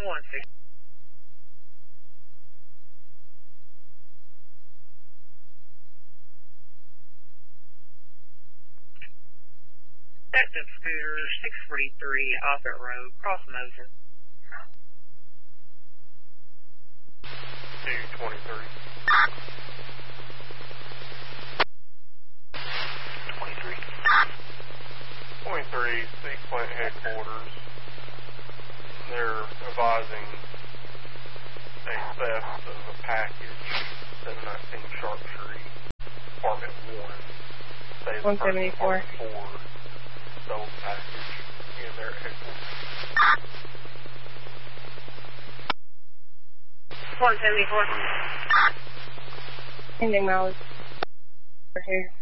916. Detective Scooter 643 Offit Road, Cross Moser. 223. 23, Six Plant Headquarters. They're advising a theft of a package, 719 Sharptree, Apartment 1. 174. Stole the package in their headquarters. 174. Ending mileage. Here.